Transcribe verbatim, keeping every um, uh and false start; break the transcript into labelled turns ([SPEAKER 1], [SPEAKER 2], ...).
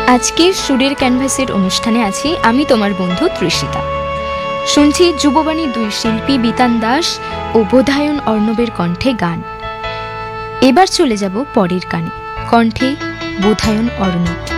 [SPEAKER 1] আজকের সুরের ক্যানভাসের অনুষ্ঠানে আছি আমি তোমার বন্ধু তৃষিতা। শুনছি যুববাণী দুই শিল্পী বিতান দাস ও বোধায়ন অর্ণবের কণ্ঠে গান। এবার চলে যাব পরের গানে, কণ্ঠে বোধায়ন অর্ণব।